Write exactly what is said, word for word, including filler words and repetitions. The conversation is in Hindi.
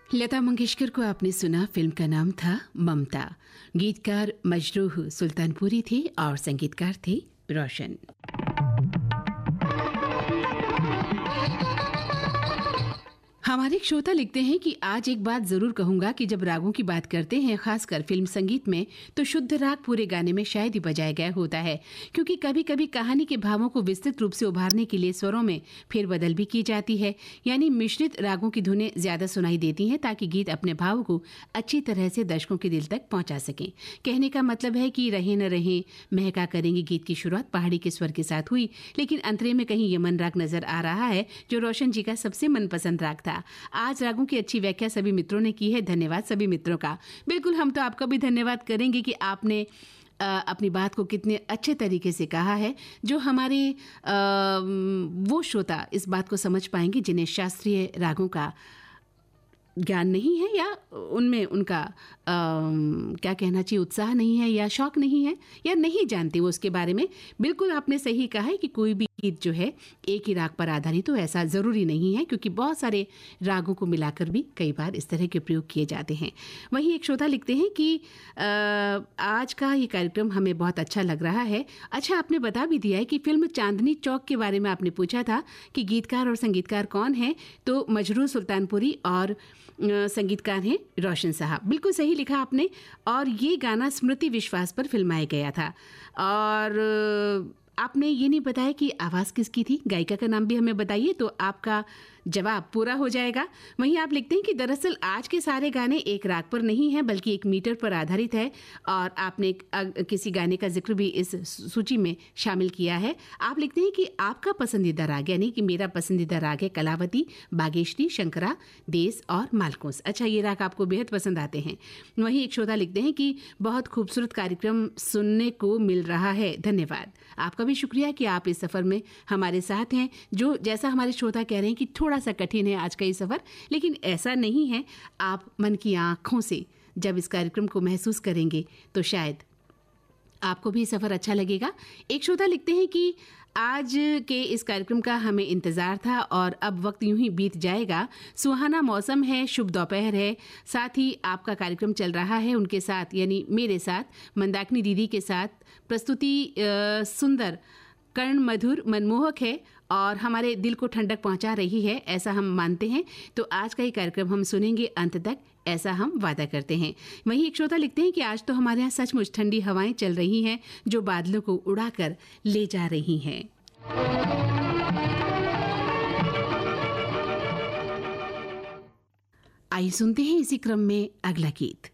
लता मंगेशकर को आपने सुना। फिल्म का नाम था ममता। गीतकार मजरूह सुल्तानपुरी थे और संगीतकार थे रोशन। हमारे श्रोता लिखते हैं कि आज एक बात जरूर कहूंगा कि जब रागों की बात करते हैं, खासकर फिल्म संगीत में, तो शुद्ध राग पूरे गाने में शायद ही बजाया गया होता है, क्योंकि कभी कभी कहानी के भावों को विस्तृत रूप से उभारने के लिए स्वरों में फेरबदल भी की जाती है। यानी मिश्रित रागों की धुनें ज्यादा सुनाई देती हैं ताकि गीत अपने भाव को अच्छी तरह से दर्शकों के दिल तक पहुंचा सकें। कहने का मतलब है कि रहे न रहे महका करेंगे गीत की शुरुआत पहाड़ी के स्वर के साथ हुई, लेकिन अंतरे में कहीं यमन राग नजर आ रहा है, जो रोशन जी का सबसे मनपसंद राग था। आज रागों की अच्छी व्याख्या सभी मित्रों ने की है। धन्यवाद सभी मित्रों का। बिल्कुल, हम तो आपका भी धन्यवाद करेंगे कि आपने आ, अपनी बात को कितने अच्छे तरीके से कहा है, जो हमारे आ, वो श्रोता इस बात को समझ पाएंगे जिन्हें शास्त्रीय रागों का ज्ञान नहीं है, या उनमें उनका आ, क्या कहना चाहिए, उत्साह नहीं है, या शौक नहीं है, या नहीं जानते वो उसके बारे में। बिल्कुल आपने सही कहा है कि कोई भी गीत जो है एक ही राग पर आधारित तो ऐसा ज़रूरी नहीं है, क्योंकि बहुत सारे रागों को मिलाकर भी कई बार इस तरह के प्रयोग किए जाते हैं। वहीं एक श्रोता लिखते हैं कि आ, आज का ये कार्यक्रम हमें बहुत अच्छा लग रहा है। अच्छा, आपने बता भी दिया है कि फिल्म चांदनी चौक के बारे में आपने पूछा था कि गीतकार और संगीतकार कौन है, तो मजरूह सुल्तानपुरी और संगीतकार हैं रोशन साहब। बिल्कुल सही लिखा आपने। और ये गाना स्मृति विश्वास पर फिल्माया गया था। और आपने ये नहीं बताया कि आवाज़ किसकी थी, गायिका का नाम भी हमें बताइए तो आपका जवाब पूरा हो जाएगा। वहीं आप लिखते हैं कि दरअसल आज के सारे गाने एक राग पर नहीं हैं, बल्कि एक मीटर पर आधारित है, और आपने किसी गाने का जिक्र भी इस सूची में शामिल किया है। आप लिखते हैं कि आपका पसंदीदा राग, यानी कि मेरा पसंदीदा राग है कलावती, बागेश्वरी, शंकरा, देस और मालकोस। अच्छा, ये राग आपको बेहद पसंद आते हैं। वहीं एक श्रोता लिखते हैं कि बहुत खूबसूरत कार्यक्रम सुनने को मिल रहा है। धन्यवाद। आपका भी शुक्रिया कि आप इस सफ़र में हमारे साथ हैं। जो जैसा हमारे श्रोता कह रहे हैं कि थोड़ा सा कठिन है आज का ये सफ़र, लेकिन ऐसा नहीं है। आप मन की आँखों से जब इस कार्यक्रम को महसूस करेंगे तो शायद आपको भी सफ़र अच्छा लगेगा। एक श्रोता लिखते हैं कि आज के इस कार्यक्रम का हमें इंतज़ार था और अब वक्त यूं ही बीत जाएगा। सुहाना मौसम है, शुभ दोपहर है, साथ ही आपका कार्यक्रम चल रहा है उनके साथ, यानी मेरे साथ, मंदाकिनी दीदी के साथ। प्रस्तुति सुंदर, कर्ण मधुर, मनमोहक है और हमारे दिल को ठंडक पहुंचा रही है, ऐसा हम मानते हैं। तो आज का ये कार्यक्रम हम सुनेंगे अंत तक, ऐसा हम वादा करते हैं। वहीं एक श्रोता लिखते हैं कि आज तो हमारे यहाँ सचमुच ठंडी हवाएं चल रही हैं, जो बादलों को उड़ाकर ले जा रही हैं। आइए सुनते हैं इसी क्रम में अगला गीत।